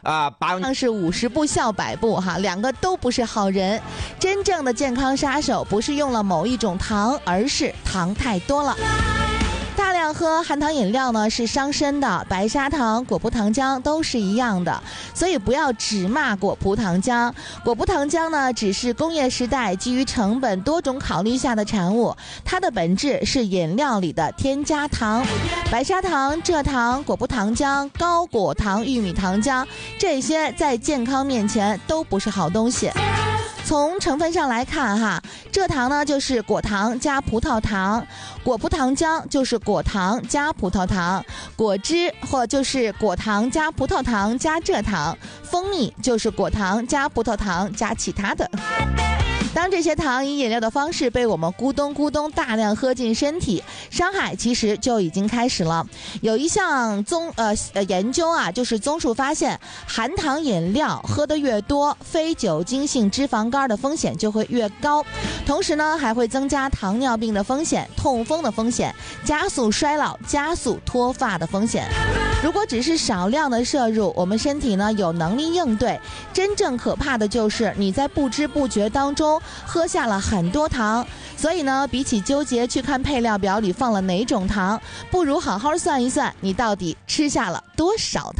像是50步笑100步哈，两个都不是好人。真正的健康杀手不是用了某一种糖，而是糖太多了。大量喝含糖饮料呢是伤身的，白砂糖、果葡糖浆都是一样的，所以不要只骂果葡糖浆。果葡糖浆呢只是工业时代基于成本多种考虑下的产物，它的本质是饮料里的添加糖。白砂糖、蔗糖、果葡糖浆、高果糖玉米糖浆，这些在健康面前都不是好东西。从成分上来看哈，蔗糖呢就是果糖加葡萄糖，果葡糖浆就是果糖加葡萄糖，果汁或就是果糖加葡萄糖加蔗糖，蜂蜜就是果糖加葡萄糖加其他的。当这些糖以饮料的方式被我们咕咚咕咚大量喝进身体，伤害其实就已经开始了。有一项研究啊，就是综述发现，含糖饮料喝得越多，非酒精性脂肪肝的风险就会越高，同时呢还会增加糖尿病的风险、痛风的风险、加速衰老、加速脱发的风险。如果只是少量的摄入，我们身体呢有能力应对，真正可怕的就是你在不知不觉当中喝下了很多糖。所以呢，比起纠结去看配料表里放了哪种糖，不如好好算一算你到底吃下了多少糖。